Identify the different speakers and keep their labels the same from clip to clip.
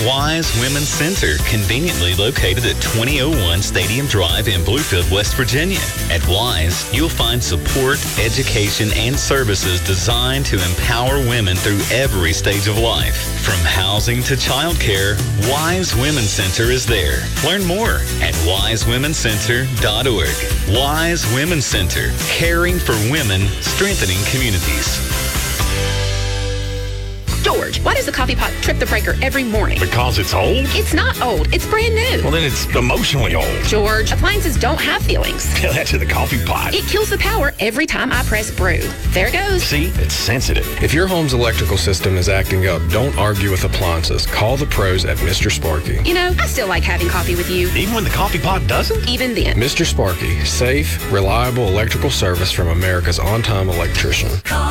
Speaker 1: Wise Women's Center, conveniently located at 2001 Stadium Drive in Bluefield, West Virginia. At Wise, you'll find support, education, and services designed to empower women through every stage of life. From housing to childcare, Wise Women's Center is there. Learn more at wisewomencenter.org. Wise Women's Center, caring for women, strengthening communities.
Speaker 2: George, why does the coffee pot trip the breaker every morning?
Speaker 3: Because it's old?
Speaker 2: It's not old. It's brand new.
Speaker 3: Well, then it's emotionally old.
Speaker 2: George, appliances don't have feelings.
Speaker 3: Tell that to the coffee pot.
Speaker 2: It kills the power every time I press brew. There it goes.
Speaker 3: See? It's sensitive.
Speaker 4: If your home's electrical system is acting up, don't argue with appliances. Call the pros at Mr. Sparky.
Speaker 2: You know, I still like having coffee with you.
Speaker 3: Even when the coffee pot doesn't?
Speaker 2: Even then.
Speaker 4: Mr. Sparky, safe, reliable electrical service from America's on-time electrician.
Speaker 5: Call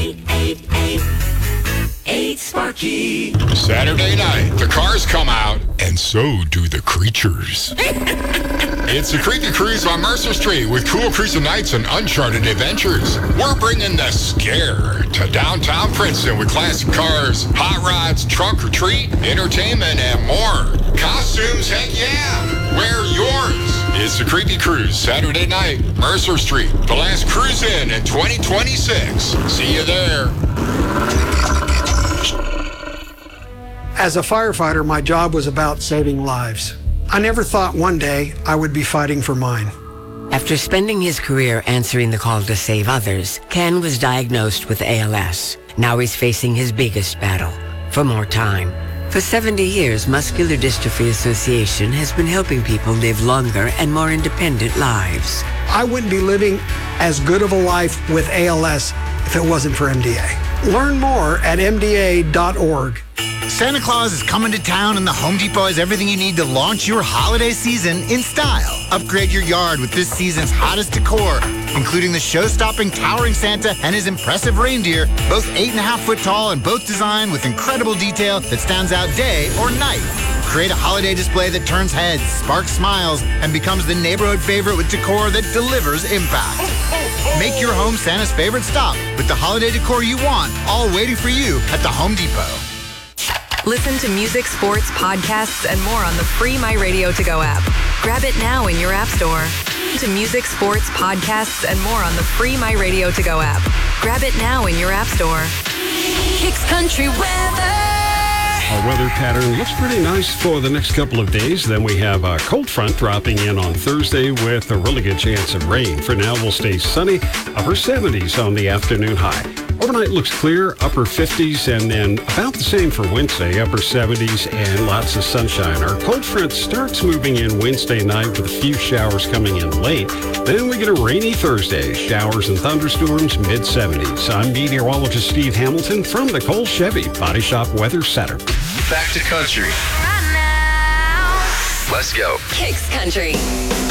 Speaker 5: 888-8-SPARKY.
Speaker 6: Saturday night, the cars come out, and so do the creatures. It's the Creepy Cruise on Mercer Street with cool cruising nights and uncharted adventures. We're bringing the scare to downtown Princeton with classic cars, hot rods, trunk or treat, entertainment, and more. Costumes, heck yeah! Wear yours. It's the Creepy Cruise, Saturday night, Mercer Street. The last cruise in 2026. See you there.
Speaker 7: As a firefighter, my job was about saving lives. I never thought one day I would be fighting for mine.
Speaker 8: After spending his career answering the call to save others, Ken was diagnosed with ALS. Now he's facing his biggest battle, for more time. For 70 years, Muscular Dystrophy Association has been helping people live longer and more independent lives.
Speaker 7: I wouldn't be living as good of a life with ALS if it wasn't for MDA. Learn more at MDA.org.
Speaker 9: Santa Claus is coming to town, and the Home Depot has everything you need to launch your holiday season in style. Upgrade your yard with this season's hottest decor, including the show-stopping towering Santa and his impressive reindeer, both 8.5 foot tall and both designed with incredible detail that stands out day or night. Create a holiday display that turns heads, sparks smiles, and becomes the neighborhood favorite with decor that delivers impact. Make your home Santa's favorite stop with the holiday decor you want, all waiting for you at the Home Depot.
Speaker 10: Listen to music, sports, podcasts, and more on the free My Radio To Go app. Grab it now in your app store. To music, sports, podcasts, and more on the free My Radio To Go app. Grab it now in your app store.
Speaker 5: Kicks Country weather.
Speaker 11: Our weather pattern looks pretty nice for the next couple of days. Then we have a cold front dropping in on Thursday with a really good chance of rain. For now, we'll stay sunny, upper 70s on the afternoon high. Overnight looks clear, upper 50s, and then about the same for Wednesday, upper 70s and lots of sunshine. Our cold front starts moving in Wednesday night with a few showers coming in late. Then we get a rainy Thursday, showers and thunderstorms, mid-70s. I'm meteorologist Steve Hamilton from the Cole Chevy Body Shop Weather Center.
Speaker 12: Back to country.
Speaker 5: Right now.
Speaker 12: Let's go.
Speaker 10: Kicks Country.